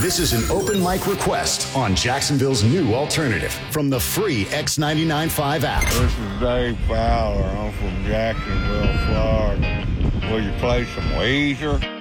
This is an open mic request on Jacksonville's new alternative from the free X99.5 app. This is Dave Fowler. I'm from Jacksonville, Florida. Will you play some Weezer?